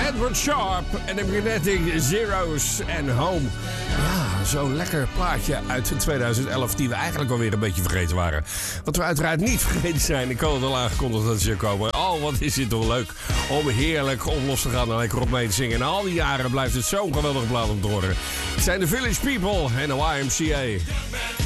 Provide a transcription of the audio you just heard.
Edward Sharp en de Magnetic Zeros en Home. Ja, zo'n lekker plaatje uit 2011 die we eigenlijk alweer een beetje vergeten waren. Wat we uiteraard niet vergeten zijn. Ik had het al aangekondigd dat ze komen. Oh, wat is dit toch leuk om heerlijk om los te gaan en lekker op mee te zingen. En al die jaren blijft het zo'n geweldige plaat om te horen. Het zijn de Village People en de YMCA.